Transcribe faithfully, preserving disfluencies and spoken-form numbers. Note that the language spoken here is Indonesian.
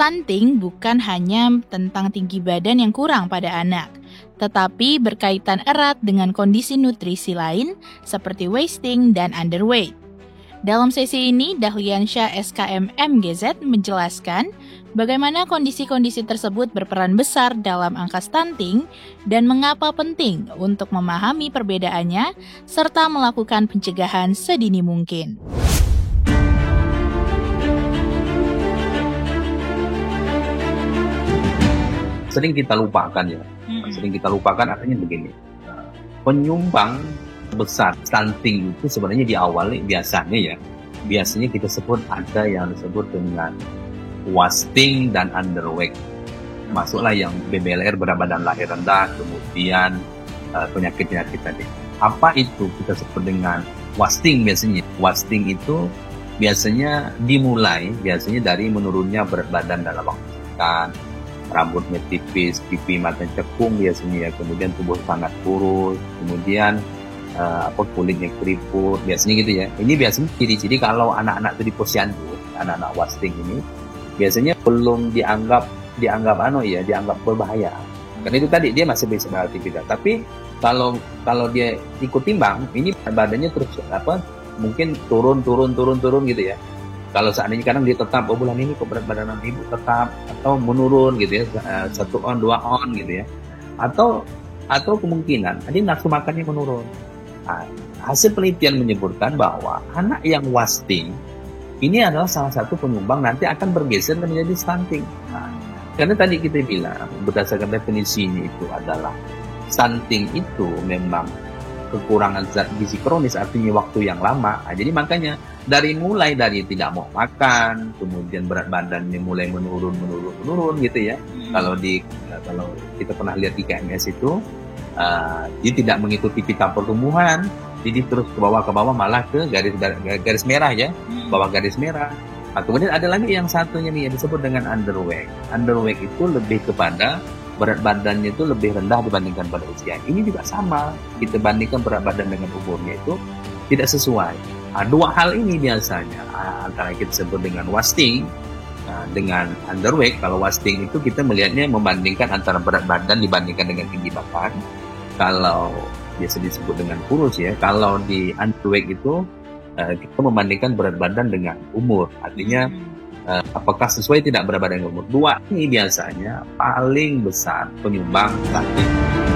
Stunting bukan hanya tentang tinggi badan yang kurang pada anak, tetapi berkaitan erat dengan kondisi nutrisi lain seperti wasting dan underweight. Dalam sesi ini, Dahliansyah S K M M G Z menjelaskan bagaimana kondisi-kondisi tersebut berperan besar dalam angka stunting dan mengapa penting untuk memahami perbedaannya serta melakukan pencegahan sedini mungkin. Sering kita lupakan ya, hmm. sering kita lupakan artinya begini, penyumbang besar stunting itu sebenarnya diawali biasanya ya, biasanya kita sebut ada yang disebut dengan wasting dan underweight. Masuklah yang B B L R, berat badan lahir rendah, kemudian uh, penyakit-penyakit tadi. Apa itu kita sebut dengan wasting biasanya? Wasting itu biasanya dimulai biasanya dari menurunnya berat badan dalam waktu singkat, rambutnya tipis, pipi mata cekung biasanya ya, kemudian tubuh sangat kurus, kemudian uh, apa kulitnya keriput, biasanya gitu ya. Ini biasanya ciri-ciri kalau anak-anak itu di posyandu, anak-anak wasting ini biasanya belum dianggap dianggap ano ya, dianggap berbahaya. Karena itu tadi dia masih bisa beraktivitas. Tapi kalau kalau dia ikut timbang, ini badannya terus apa? Mungkin turun turun turun turun gitu ya. Kalau seandainya kadang dia tetap, oh bulan ini kok berat badan ibu tetap, atau menurun gitu ya, satu on, dua on gitu ya. Atau atau kemungkinan, ada nafsu makannya menurun. Nah, hasil penelitian menyebutkan bahwa anak yang wasting, ini adalah salah satu penyumbang nanti akan bergeser menjadi stunting. Nah, karena tadi kita bilang, berdasarkan definisinya itu adalah, stunting itu memang kekurangan zat gizi kronis, artinya waktu yang lama. Nah, jadi makanya dari mulai dari tidak mau makan, kemudian berat badannya mulai menurun menurun menurun gitu ya. Hmm. Kalau di kalau kita pernah lihat di K M S itu, uh, dia tidak mengikuti pita pertumbuhan, jadi terus ke bawah ke bawah malah ke garis garis merah ya, hmm. bawah garis merah. Nah, kemudian ada lagi yang satunya nih yang disebut dengan underweight. Underweight itu lebih kepada berat badannya itu lebih rendah dibandingkan pada usia. Ini juga sama, kita bandingkan berat badan dengan umurnya itu tidak sesuai. Nah, dua hal ini biasanya antara kita sebut dengan wasting nah, dengan underweight. Kalau wasting itu kita melihatnya membandingkan antara berat badan dibandingkan dengan tinggi badan. Kalau biasa disebut dengan kurus ya. Kalau di underweight itu uh, kita membandingkan berat badan dengan umur. Artinya uh, apakah sesuai tidak berat badan dengan umur. Dua ini biasanya paling besar penyumbang stunting.